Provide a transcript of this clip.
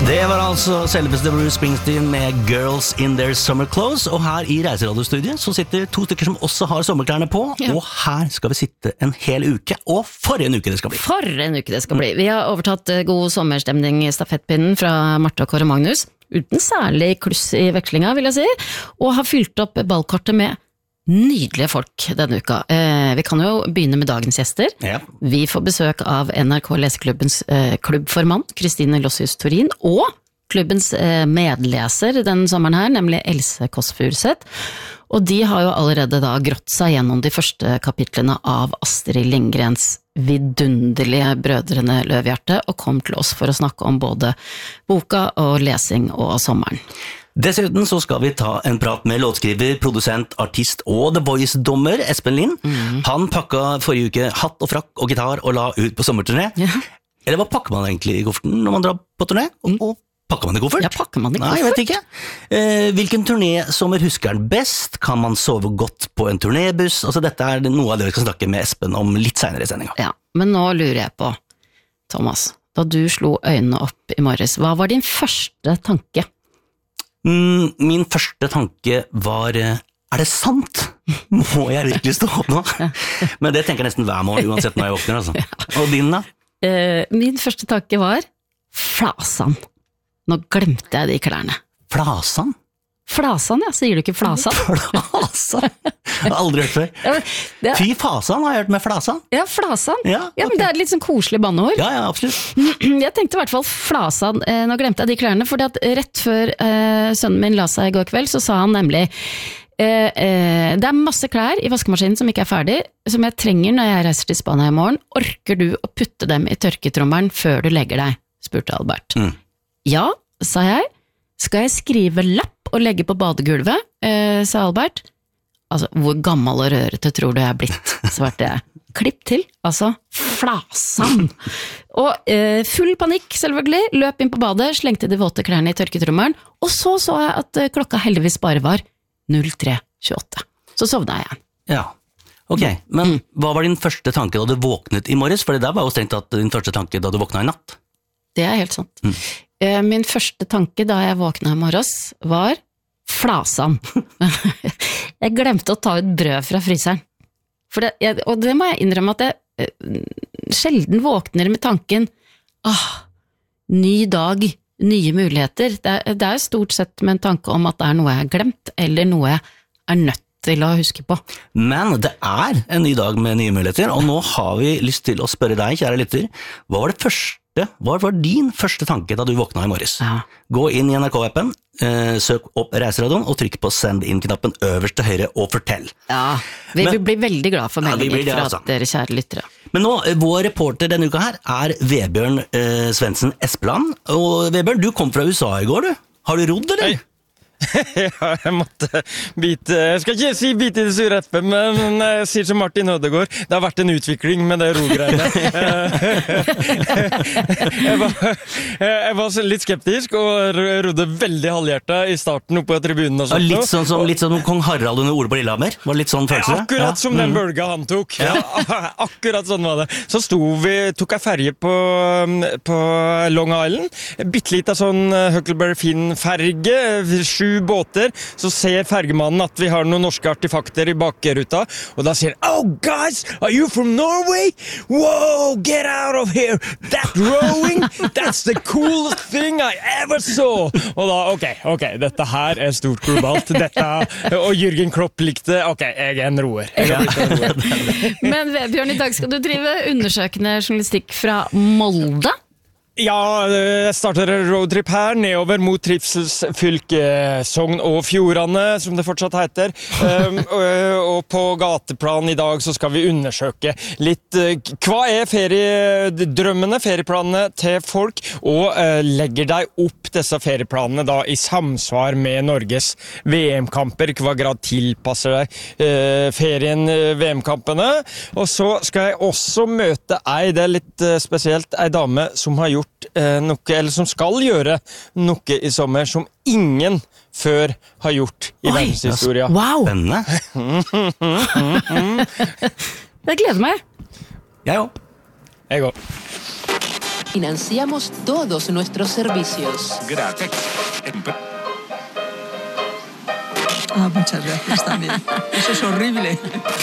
Det var altså selveste Bruce Springsteen med Girls in Their Summer Clothes, og her i Reiseradiostudiet så sitter 2 stykker som også har sommerklærne på, og her skal vi sitte en hel uke, og for en uke det skal bli. For en uke det skal bli. Vi har overtatt god sommerstemning i stafettpinnen fra Marte og Kåre Magnus, uten særlig kluss i vekslinga, vil jeg si, og har fylt opp ballkortet med nydelige folk denne uka. Vi kan jo begynne med dagens gjester. Ja. Vi får besøk av NRK Leseklubbens klubbformann, Kristine Lossius Torin, og klubbens medleser denne sommeren her, nemlig Else Kåss Furuseth. Og de har jo allerede da grått seg gjennom de første kapitlene av Astrid Lindgrens vidunderlige Brødrene Løvehjerte, og kom til oss for å snakke om både boka og lesing og sommeren. Dessuten så skal vi ta en prat med låtskriver, produsent, artist og The Voice-dommer Espen Lind. Han pakka forrige uke hatt og frakk og gitar og la ut på sommerturné. Eller hva pakker man egentlig i kofferten når man drar på turné? Og pakker man i koffert? Ja, pakker man i koffert? Nei, jeg vet ikke. Hvilken turné-sommer husker han best? Kan man sove godt på en turnébuss? Altså, dette er noe av det vi skal snakke med Espen om litt senere i sendinga. Ja, men nå lurer jeg på, Thomas, da du slo øynene opp i morges, hva var din første tanke? Min første tanke var, er det sant? Må jeg virkelig stå opp nå? Men det tenker jeg nesten hver morgen, uansett når jeg våkner, altså. Og din da? Min første tanke var, flasan. Nå glemte jeg de klærne. Flasan? Flasan, ja, sier du ikke flasan? Flasan? Jeg har aldri hørt før. Fy fasan har jeg hørt med flasan. Ja, flasan. Ja, ja, men det er et litt sånn koselig banneord. Ja, ja, absolutt. Jeg tenkte i hvert fall flasan, nå glemte jeg de klærne, for rett før sønnen min la seg i går kveld, så sa han nemlig, det er masse klær i vaskemaskinen som ikke er ferdig, som jeg trenger når jeg reiser til Spania i morgen. Orker du å putte dem i tørketrommelen før du legger deg? Spurte Albert. Ja, sa jeg. Skal jeg skrive lapp og legge på badegulvet, sa Albert. Altså, hvor gammel og rørete tror du jeg er blitt, svarte jeg. Klipp til, altså, flasan. Og full panikk, selvfølgelig, løp inn på badet, slengte de våte klærne i tørketrommelen, og så jeg at klokka heldigvis bare var 03:28. Så sovna jeg. Ja, ok, men hva var din første tanke da du våknet i morges? For det der var jo strengt tatt din første tanke da du våkna i natt. Det er helt sant. Min første tanke da jeg våkna i morges var flasan. Jeg glemte å ta ut brød fra fryseren. Og det må jeg innrømme at jeg sjelden våkner med tanken ny dag, nye muligheter. Det er stort sett med en tanke om at det er noe jeg har glemt, eller noe jeg er nødt til å huske på. Men det er en ny dag med nye muligheter, og nå har vi lyst til å spørre deg, kjære lytter, hva var din første tanke da du våkna i morges? Ja. Gå inn i NRK-appen, søk opp Reiseradioen og trykk på send inn-knappen øverst til høyre og fortell. Ja, vi blir veldig glad for meldinger fra dere kjære lyttere. Men nå, vår reporter denne uka her er Vebjørn Svendsen Espeland. Og Vebjørn, du kom fra USA i går, du. Har du rodd, eller? Hei. Ja, jeg måtte bite. Jeg skal ikke si bite i det sure eppet, men jeg sier som Martin Ødegaard, det har vært en utvikling med det rogreiene. Jeg var litt skeptisk og rodde veldig halvhjertet i starten oppe på tribunen og sånt. Litt sånn Kong Harald under Ole på Lillehammer? Var det litt sånn følelse? Akkurat som den bølga han tok. Ja, akkurat sånn var det. Så tok jeg ferje på Long Island, bittelita sånn Huckleberry Finn-ferge, 7 båter, så ser fergemannen at vi har noen norske artefakter i bakruta, og da sier han, "Oh guys, are you from Norway? Whoa, get out of here! That rowing, that's the coolest thing I ever saw!" Og da, ok, dette her er stort globalt, og Jürgen Klopp likte, ok, jeg er en roer. Men Vebjørn, i dag skal du drive undersøkende journalistikk fra Molde? Ja, jeg starter en roadtrip her, nedover mot trivselsfylke Sogn og Fjordane, som det fortsatt heter. Og på gateplan i dag så skal vi undersøke litt hva er feriedrømmene, ferieplanene til folk, og legger deg opp disse ferieplanene da i samsvar med Norges VM-kamper, hva grad tilpasser deg ferien VM-kampene. Og så skal jeg også møte det er litt spesielt, ei dame som har gjort noe, eller som skal gjøre noe i sommer som ingen før har gjort i verdenshistorien. Wow! Spennende. Jeg gleder meg. Jeg òg. Financiamos todos nuestros servicios. Gracias. Muchas gracias también. Eso es horrible.